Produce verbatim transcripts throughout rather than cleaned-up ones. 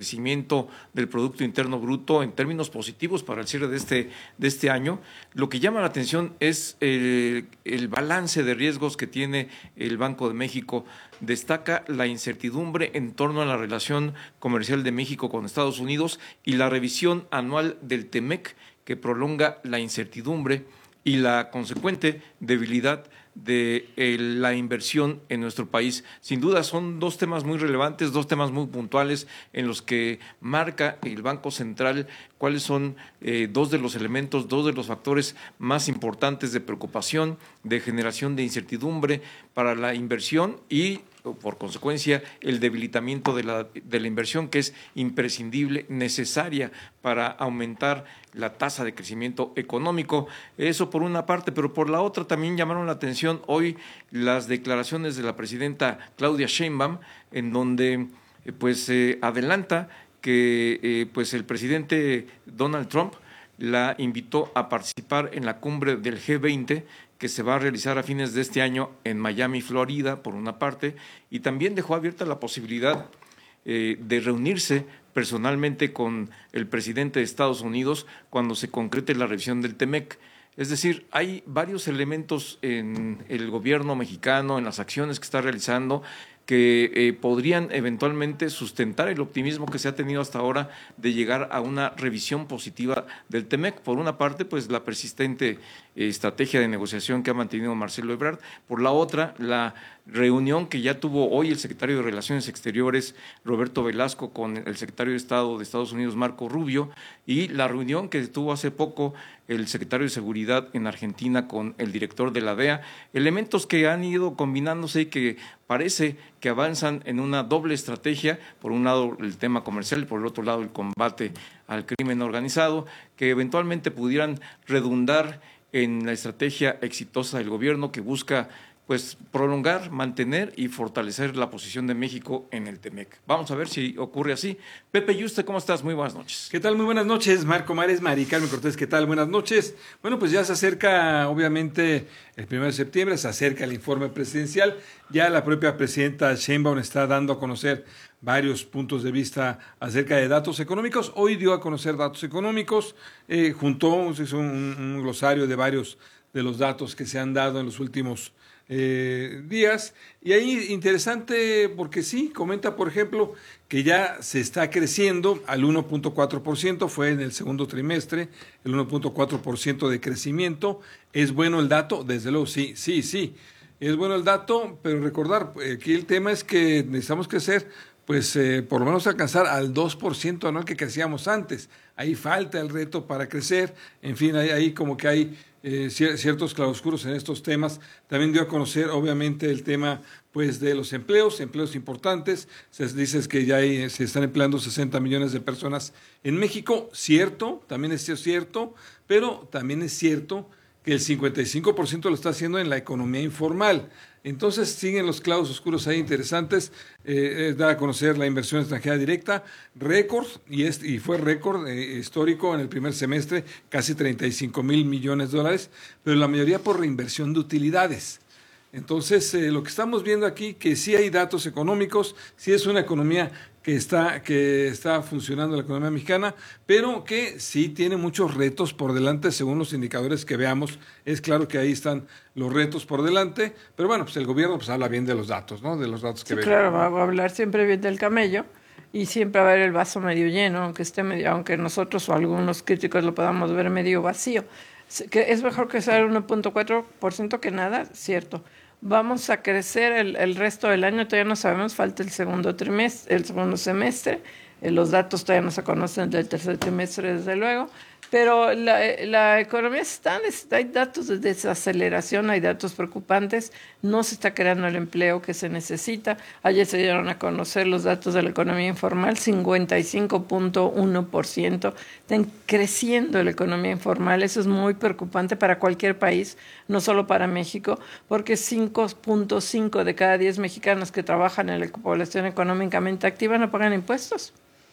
crecimiento del Producto Interno Bruto en términos positivos para el cierre de este, de este año. Lo que llama la atención es el, el balance de riesgos que tiene el Banco de México. Destaca la incertidumbre en torno a la relación comercial de México con Estados Unidos y la revisión anual del TEMEC, que prolonga la incertidumbre y la consecuente debilidad de eh, la inversión en nuestro país. Sin duda son dos temas muy relevantes, dos temas muy puntuales en los que marca el Banco Central cuáles son eh, dos de los elementos, dos de los factores más importantes de preocupación, de generación de incertidumbre para la inversión y, por consecuencia, el debilitamiento de la, de la inversión, que es imprescindible, necesaria para aumentar la tasa de crecimiento económico. Eso por una parte, pero por la otra también llamaron la atención hoy las declaraciones de la presidenta Claudia Sheinbaum, en donde eh, pues eh, adelanta que eh, pues el presidente Donald Trump la invitó a participar en la cumbre del G veinte, que se va a realizar a fines de este año en Miami, Florida, por una parte, y también dejó abierta la posibilidad eh, de reunirse personalmente con el presidente de Estados Unidos cuando se concrete la revisión del TEMEC. Es decir, hay varios elementos en el gobierno mexicano, en las acciones que está realizando, que eh, podrían eventualmente sustentar el optimismo que se ha tenido hasta ahora de llegar a una revisión positiva del TEMEC. Por una parte, pues la persistente eh, estrategia de negociación que ha mantenido Marcelo Ebrard. Por la otra, la reunión que ya tuvo hoy el secretario de Relaciones Exteriores, Roberto Velasco, con el secretario de Estado de Estados Unidos, Marco Rubio, y la reunión que tuvo hace poco el secretario de Seguridad en Argentina con el director de la D E A, elementos que han ido combinándose y que parece que avanzan en una doble estrategia, por un lado el tema comercial y por el otro lado el combate al crimen organizado, que eventualmente pudieran redundar en la estrategia exitosa del gobierno que busca pues prolongar, mantener y fortalecer la posición de México en el TEMEC. Vamos a ver si ocurre así. Pepe Yuste, ¿cómo estás? Muy buenas noches. ¿Qué tal? Muy buenas noches, Marco Mares, Mari Carmen Cortés, ¿qué tal? Buenas noches. Bueno, pues ya se acerca, obviamente, el primero de septiembre, se acerca el informe presidencial. Ya la propia presidenta Sheinbaum está dando a conocer varios puntos de vista acerca de datos económicos. Hoy dio a conocer datos económicos, eh, juntó, hizo un, un glosario de varios de los datos que se han dado en los últimos Eh, días, y ahí interesante porque sí, comenta por ejemplo que ya se está creciendo al uno punto cuatro por ciento, fue en el segundo trimestre el uno punto cuatro por ciento de crecimiento. ¿Es bueno el dato? Desde luego sí, sí, sí, es bueno el dato, pero recordar, aquí el tema es que necesitamos crecer pues eh, por lo menos alcanzar al dos por ciento anual que crecíamos antes. Ahí falta el reto para crecer, en fin, ahí, ahí como que hay eh, ciertos claroscuros en estos temas. También dio a conocer, obviamente, el tema pues de los empleos, empleos importantes. Se dice que ya hay, se están empleando sesenta millones de personas en México, cierto, también es cierto, pero también es cierto que el cincuenta y cinco por ciento lo está haciendo en la economía informal. Entonces siguen los clavos oscuros ahí interesantes. Eh, da a conocer la inversión extranjera directa, récord, y, es, y fue récord eh, histórico en el primer semestre, casi treinta y cinco mil millones de dólares, pero la mayoría por reinversión de utilidades. Entonces, eh, lo que estamos viendo aquí, que sí hay datos económicos, sí es una economía que está, que está funcionando la economía mexicana, pero que sí tiene muchos retos por delante según los indicadores que veamos. Es claro que ahí están los retos por delante, pero bueno, pues el gobierno pues habla bien de los datos, ¿no? De los datos que sí, ve. Claro, va a hablar siempre bien del camello y siempre va a ver el vaso medio lleno, aunque esté medio, aunque nosotros o algunos críticos lo podamos ver medio vacío. Que es mejor que sea el uno punto cuatro por ciento que nada, cierto. Vamos a crecer el, el resto del año, todavía no sabemos, falta el segundo trimestre, el segundo semestre, eh, los datos todavía no se conocen del tercer trimestre, desde luego, pero la, la economía está, hay datos de desaceleración, hay datos preocupantes, no se está creando el empleo que se necesita. Ayer se dieron a conocer los datos de la economía informal, cincuenta y cinco punto uno por ciento, están creciendo la economía informal. Eso es muy preocupante para cualquier país, no solo para México, porque cinco punto cinco de cada diez mexicanos que trabajan en la población económicamente activa no pagan impuestos.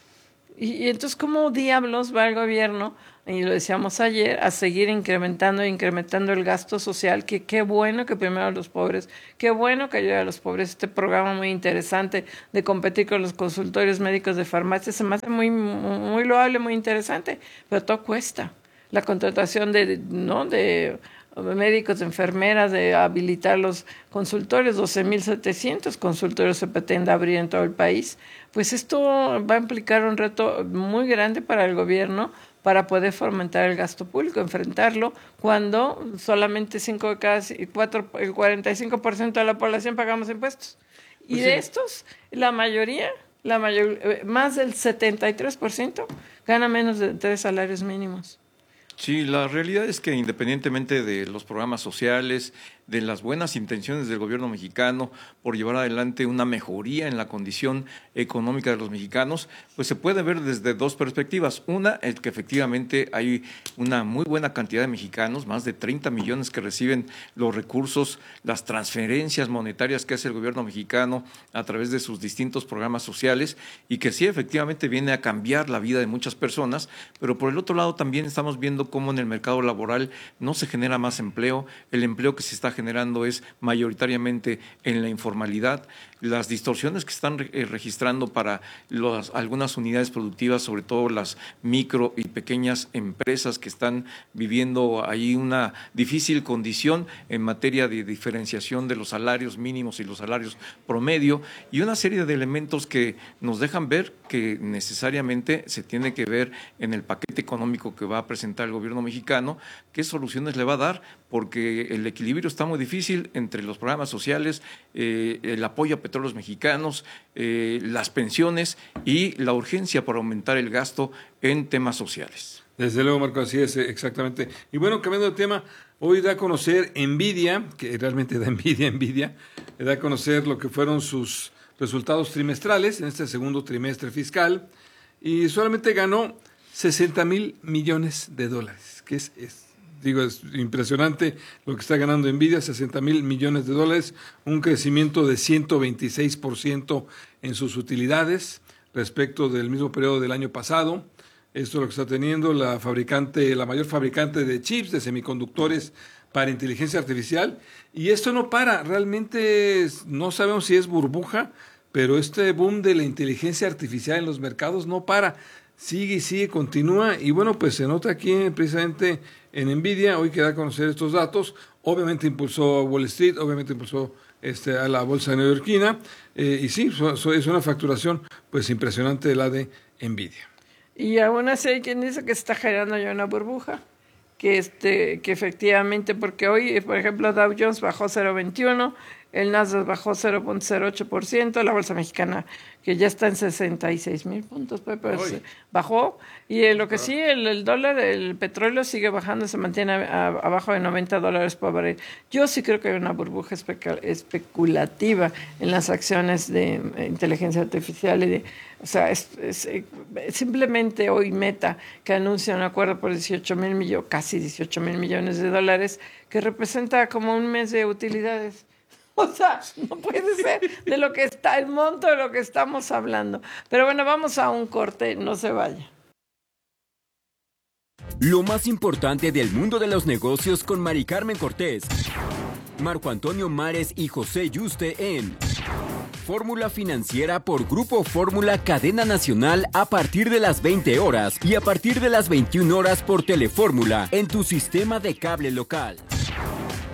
Y, y entonces, ¿cómo diablos va el gobierno, y lo decíamos ayer, a seguir incrementando e incrementando el gasto social? Que qué bueno que primero a los pobres, qué bueno que ayude a los pobres. Este programa muy interesante de competir con los consultorios médicos de farmacia se me hace muy, muy loable, muy interesante, pero todo cuesta. La contratación de, ¿no?, de médicos, de enfermeras, de habilitar los consultorios, doce mil setecientos consultorios se pretende abrir en todo el país. Pues esto va a implicar un reto muy grande para el gobierno para poder fomentar el gasto público, enfrentarlo cuando solamente cinco de cada cuatro, el cuarenta y cinco por ciento de la población pagamos impuestos. Y pues de sí. estos, la mayoría, la mayor, más del setenta y tres por ciento gana menos de tres salarios mínimos. Sí, la realidad es que independientemente de los programas sociales, de las buenas intenciones del gobierno mexicano por llevar adelante una mejoría en la condición económica de los mexicanos, pues se puede ver desde dos perspectivas. Una, el que efectivamente hay una muy buena cantidad de mexicanos, más de treinta millones que reciben los recursos, las transferencias monetarias que hace el gobierno mexicano a través de sus distintos programas sociales y que sí efectivamente viene a cambiar la vida de muchas personas, pero por el otro lado también estamos viendo cómo en el mercado laboral no se genera más empleo, el empleo que se está generando es mayoritariamente en la informalidad, las distorsiones que están eh, registrando para los, algunas unidades productivas, sobre todo las micro y pequeñas empresas que están viviendo ahí una difícil condición en materia de diferenciación de los salarios mínimos y los salarios promedio, y una serie de elementos que nos dejan ver que necesariamente se tiene que ver en el paquete económico que va a presentar el gobierno mexicano, qué soluciones le va a dar, porque el equilibrio está muy difícil entre los programas sociales, eh, el apoyo a petróleos mexicanos, eh, las pensiones y la urgencia por aumentar el gasto en temas sociales. Desde luego, Marco, así es, exactamente. Y bueno, cambiando de tema, hoy da a conocer Nvidia, que realmente da envidia, Nvidia, da a conocer lo que fueron sus resultados trimestrales en este segundo trimestre fiscal, y solamente ganó sesenta mil millones de dólares, que es, es digo, es impresionante lo que está ganando Nvidia, sesenta mil millones de dólares, un crecimiento de ciento veintiséis por ciento en sus utilidades respecto del mismo periodo del año pasado. Esto es lo que está teniendo la fabricante, la mayor fabricante de chips, de semiconductores para inteligencia artificial. Y esto no para, realmente no sabemos si es burbuja, pero este boom de la inteligencia artificial en los mercados no para. Sigue y sigue, continúa, y bueno, pues se nota aquí precisamente en Nvidia, hoy que da a conocer estos datos, obviamente impulsó a Wall Street, obviamente impulsó este, a la bolsa neoyorquina, eh, y sí, so, so, es una facturación pues impresionante la de Nvidia. Y aún así hay quien dice que está generando ya una burbuja, que este que efectivamente, porque hoy, por ejemplo, Dow Jones bajó cero punto veintiuno, el Nasdaq bajó cero punto cero ocho por ciento, la bolsa mexicana, que ya está en sesenta y seis mil puntos, Pepe, bajó, y en lo que sí, el, el dólar, el petróleo sigue bajando, se mantiene a, a, abajo de noventa dólares por barril. Yo sí creo que hay una burbuja especa, especulativa en las acciones de inteligencia artificial, y de, o sea, es, es, es simplemente hoy Meta, que anuncia un acuerdo por dieciocho mil millones, casi dieciocho mil millones de dólares, que representa como un mes de utilidades. O sea, no puede ser de lo que está, el monto de lo que estamos hablando. Pero bueno, vamos a un corte, no se vaya. Lo más importante del mundo de los negocios con Mari Carmen Cortés, Marco Antonio Mares y José Yuste en Fórmula Financiera por Grupo Fórmula Cadena Nacional a partir de las veinte horas y a partir de las veintiuna horas por Telefórmula en tu sistema de cable local.